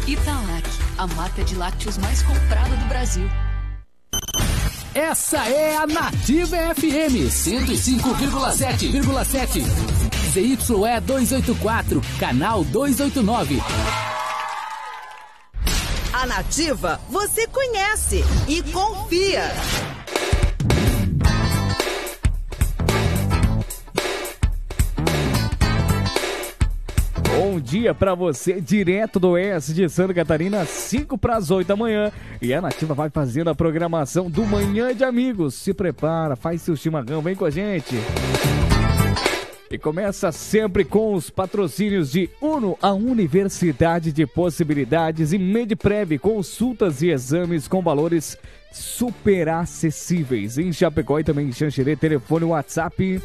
Italac, a marca de lácteos mais comprada do Brasil. Essa é a Nativa FM 105,7. ZYE 284, canal 289. A Nativa você conhece e confia. Bom dia pra você, direto do oeste de Santa Catarina, 7:55 da manhã. E a Nativa vai fazendo a programação do Manhã de Amigos. Se prepara, faz seu chimarrão, vem com a gente. E começa sempre com os patrocínios de Uno, a Universidade de Possibilidades, e Medprev, consultas e exames com valores super acessíveis. Em Chapecó e também em Xanxerê, telefone WhatsApp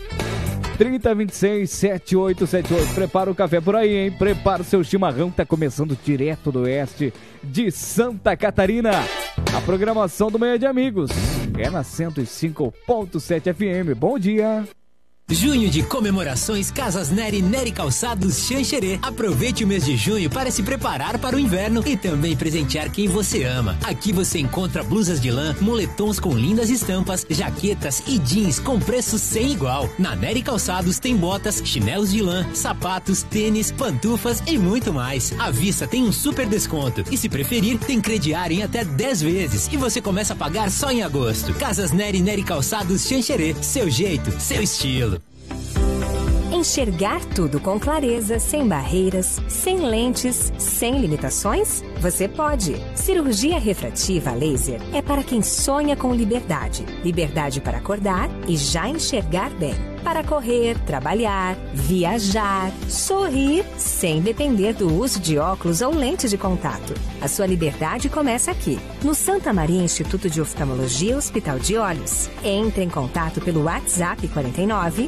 3026-7878. Prepara o café por aí, hein? Prepara o seu chimarrão, tá começando direto do oeste de Santa Catarina. A programação do Manhã de Amigos é na 105.7 FM. Bom dia! Junho de comemorações Casas Neri Neri Calçados Xanxerê. Aproveite o mês de junho para se preparar para o inverno e também presentear quem você ama. Aqui você encontra blusas de lã, moletons com lindas estampas, jaquetas e jeans com preço sem igual. Na Neri Calçados tem botas, chinelos de lã, sapatos, tênis, pantufas e muito mais. À vista tem um super desconto e, se preferir, tem crediário em até 10 vezes e você começa a pagar só em agosto. Casas Neri Neri Calçados Xanxerê. Seu jeito, seu estilo. Enxergar tudo com clareza, sem barreiras, sem lentes, sem limitações? Você pode. Cirurgia refrativa laser é para quem sonha com liberdade. Liberdade para acordar e já enxergar bem. Para correr, trabalhar, viajar, sorrir, sem depender do uso de óculos ou lentes de contato. A sua liberdade começa aqui, no Santa Maria Instituto de Oftalmologia Hospital de Olhos. Entre em contato pelo WhatsApp 49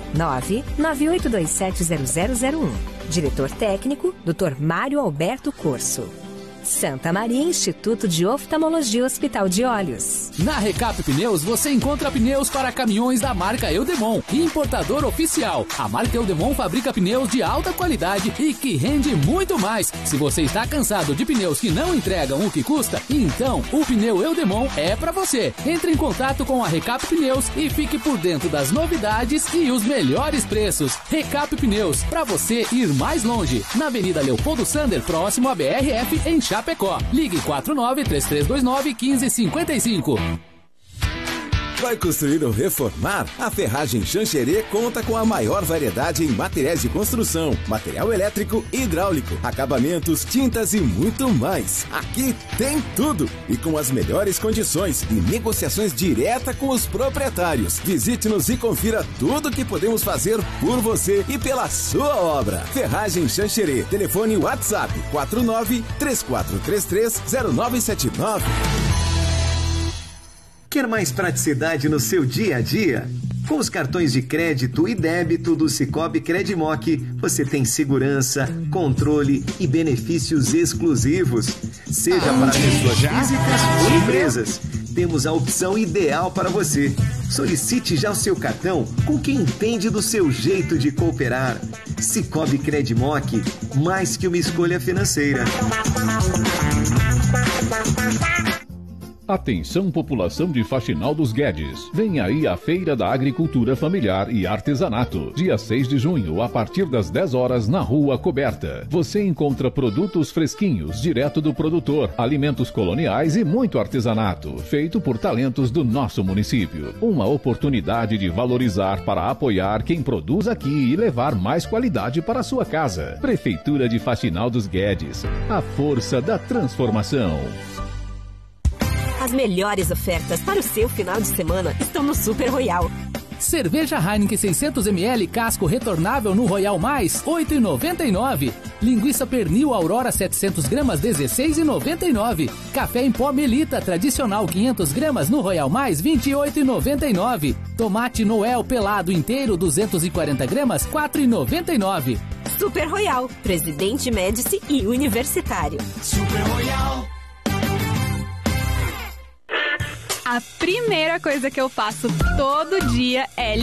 998270001. Diretor técnico, Dr. Mário Alberto Corso. Santa Maria Instituto de Oftalmologia Hospital de Olhos. Na Recap Pneus você encontra pneus para caminhões da marca Eudemon, importador oficial. A marca Eudemon fabrica pneus de alta qualidade e que rende muito mais. Se você está cansado de pneus que não entregam o que custa, então o pneu Eudemon é para você. Entre em contato com a Recap Pneus e fique por dentro das novidades e os melhores preços. Recap Pneus, para você ir mais longe. Na Avenida Leopoldo Sander, próximo à BRF, em Chapecó. Ligue 49-3329-1555. Vai construir ou reformar? A Ferragem Xanxerê conta com a maior variedade em materiais de construção, material elétrico e hidráulico, acabamentos, tintas e muito mais. Aqui tem tudo e com as melhores condições e negociações direta com os proprietários. Visite-nos e confira tudo que podemos fazer por você e pela sua obra. Ferragem Xanxerê. Telefone WhatsApp 49-3433-0979. Quer mais praticidade no seu dia a dia? Com os cartões de crédito e débito do Sicoob Credimoc, você tem segurança, controle e benefícios exclusivos. Seja para pessoas físicas ou empresas, temos a opção ideal para você. Solicite já o seu cartão com quem entende do seu jeito de cooperar. Sicoob Credimoc, mais que uma escolha financeira. Atenção, população de Faxinal dos Guedes. Vem aí a Feira da Agricultura Familiar e Artesanato. Dia 6 de junho, a partir das 10 horas, na Rua Coberta. Você encontra produtos fresquinhos, direto do produtor, alimentos coloniais e muito artesanato, feito por talentos do nosso município. Uma oportunidade de valorizar para apoiar quem produz aqui e levar mais qualidade para a sua casa. Prefeitura de Faxinal dos Guedes. A força da transformação. As melhores ofertas para o seu final de semana estão no Super Royal. Cerveja Heineken 600ml casco retornável no Royal Mais, R$ 8,99. Linguiça pernil Aurora 700 gramas, R$ 16,99. Café em pó Melita tradicional 500 gramas no Royal Mais, R$ 28,99. Tomate Noel pelado inteiro 240 gramas, R$ 4,99. Super Royal, Presidente Médici e Universitário. Super Royal. A primeira coisa que eu faço todo dia é